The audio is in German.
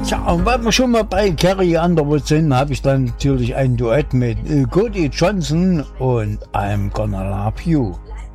Tja, und weil wir schon mal bei Carrie Underwood sind, habe ich dann natürlich ein Duett mit Cody Johnson und I'm Gonna Love You.